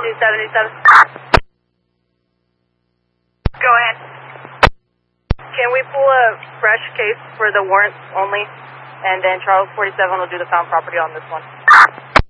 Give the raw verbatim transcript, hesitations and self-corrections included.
two seventy-seven. Go ahead. Can we pull a fresh case for the warrants only? And then Charles forty-seven will do the found property on this one.